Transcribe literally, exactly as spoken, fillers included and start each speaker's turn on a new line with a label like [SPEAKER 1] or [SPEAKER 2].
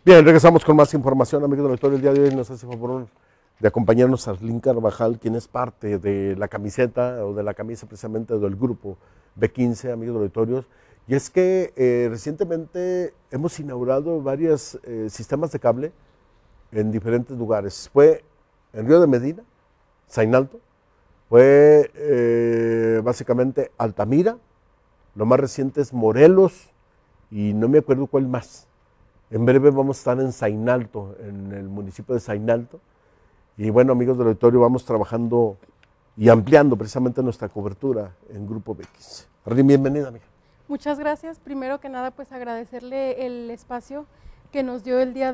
[SPEAKER 1] Bien, regresamos con más información, amigos del auditorio. El día de hoy nos hace favor de acompañarnos a Arlín Carvajal, quien es parte de la camiseta o de la camisa precisamente del grupo B quince, amigos del auditorio. Y es que eh, recientemente hemos inaugurado varios eh, sistemas de cable en diferentes lugares. Fue en Río de Medina, Zainalto, fue eh, básicamente Altamira, lo más reciente es Morelos y no me acuerdo cuál más. En breve vamos a estar en Zainalto, en el municipio de Zainalto. Y bueno, amigos del auditorio, vamos trabajando y ampliando precisamente nuestra cobertura en Grupo B quince. Arlín, bienvenida, amiga.
[SPEAKER 2] Muchas gracias. Primero que nada, pues agradecerle el espacio que nos dio el día de